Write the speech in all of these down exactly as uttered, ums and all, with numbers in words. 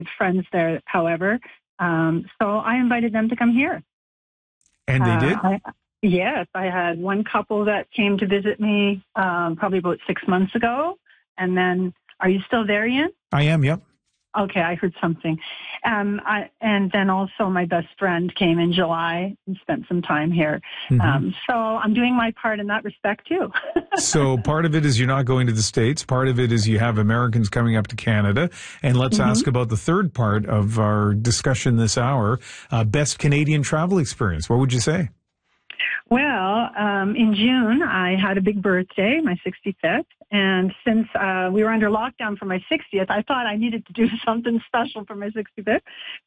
friends there, however. Um, so I invited them to come here. And they did? Uh, I, yes, I had one couple that came to visit me um, probably about six months ago. And then, are you still there, Ian? I am, yep. Okay, I heard something. Um, I, and then also my best friend came in July and spent some time here. Mm-hmm. Um, so I'm doing my part in that respect, too. So part of it is you're not going to the States. Part of it is you have Americans coming up to Canada. And let's mm-hmm. ask about the third part of our discussion this hour, uh, best Canadian travel experience. What would you say? Well, um, in June, I had a big birthday, my sixty-fifth. And since uh, we were under lockdown for my sixtieth, I thought I needed to do something special for my sixty-fifth.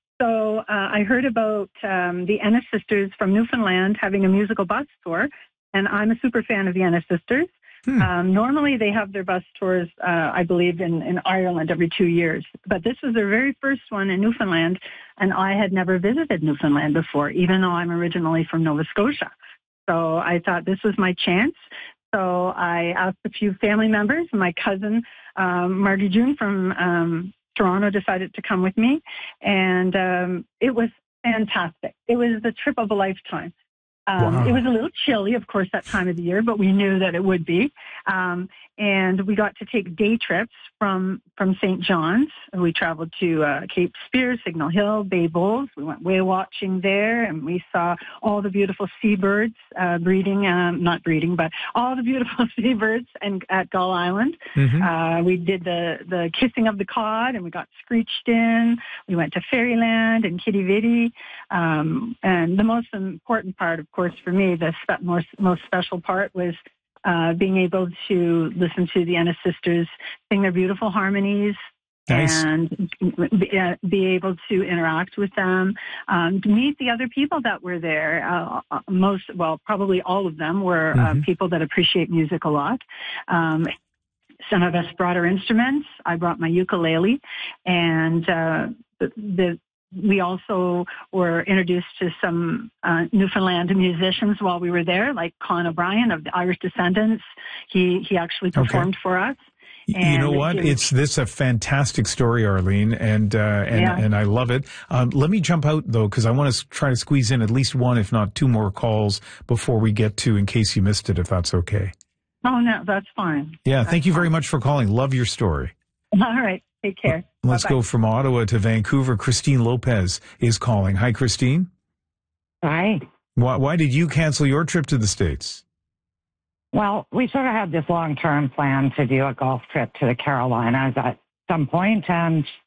So uh, I heard about um, the Ennis Sisters from Newfoundland having a musical bus tour. And I'm a super fan of the Ennis Sisters. Hmm. Um, normally, they have their bus tours, uh, I believe, in, in Ireland every two years. But this was their very first one in Newfoundland. And I had never visited Newfoundland before, even though I'm originally from Nova Scotia. So I thought this was my chance. So I asked a few family members. My cousin, um, Margie June from um, Toronto, decided to come with me. And um, it was fantastic. It was the trip of a lifetime. Um, wow. It was a little chilly, of course, that time of the year, but we knew that it would be. Um, and we got to take day trips from, from Saint John's. We traveled to uh, Cape Spear, Signal Hill, Bay Bulls. We went whale watching there, and we saw all the beautiful seabirds uh, breeding, um, not breeding, but all the beautiful seabirds and, at Gull Island. Mm-hmm. Uh, we did the, the kissing of the cod, and we got screeched in. We went to Fairyland and Kitty Vitty. Um, and the most important part, of course, for me, the spe- most, most special part was uh, being able to listen to the Ennis Sisters sing their beautiful harmonies. Nice. And be, uh, be able to interact with them, um, to meet the other people that were there. Uh, most, well, probably all of them were mm-hmm. uh, people that appreciate music a lot. Um, some of us brought our instruments. I brought my ukulele, and uh, the, the we also were introduced to some uh, Newfoundland musicians while we were there, like Con O'Brien of the Irish Descendants. He he actually performed okay. for us. And you know what? It, it's this a fantastic story, Arlene, and uh, and yeah. and I love it. Um, let me jump out though, because I want to try to squeeze in at least one, if not two, more calls before we get to In Case You Missed It, if that's okay. Oh no, that's fine. Yeah, that's thank you fine. very much for calling. Love your story. All right. Take care. Let's Bye-bye. go from Ottawa to Vancouver. Christine Lopez is calling. Hi, Christine. Hi. Why, why did you cancel your trip to the States? Well, we sort of had this long-term plan to do a golf trip to the Carolinas at some point, and